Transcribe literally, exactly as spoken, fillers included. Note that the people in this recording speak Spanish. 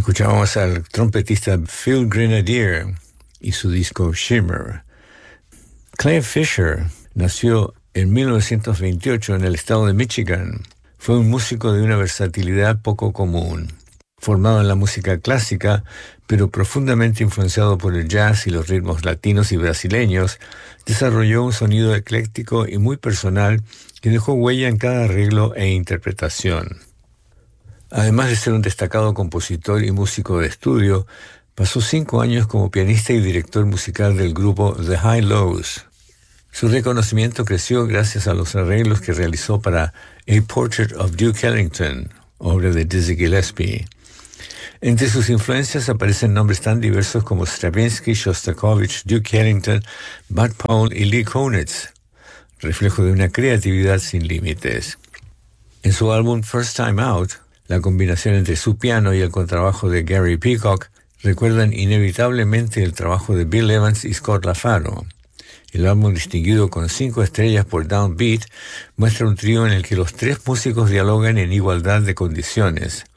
Escuchábamos al trompetista Phil Grenadier y su disco Shimmer. Clay Fisher nació en mil novecientos veintiocho en el estado de Michigan. Fue un músico de una versatilidad poco común. Formado en la música clásica, pero profundamente influenciado por el jazz y los ritmos latinos y brasileños, desarrolló un sonido ecléctico y muy personal que dejó huella en cada arreglo e interpretación. Además de ser un destacado compositor y músico de estudio, pasó cinco años como pianista y director musical del grupo The High Lows. Su reconocimiento creció gracias a los arreglos que realizó para A Portrait of Duke Ellington, obra de Dizzy Gillespie. Entre sus influencias aparecen nombres tan diversos como Stravinsky, Shostakovich, Duke Ellington, Bud Powell y Lee Konitz, reflejo de una creatividad sin límites. En su álbum First Time Out, la combinación entre su piano y el contrabajo de Gary Peacock recuerdan inevitablemente el trabajo de Bill Evans y Scott LaFaro. El álbum, distinguido con cinco estrellas por Downbeat, muestra un trío en el que los tres músicos dialogan en igualdad de condiciones,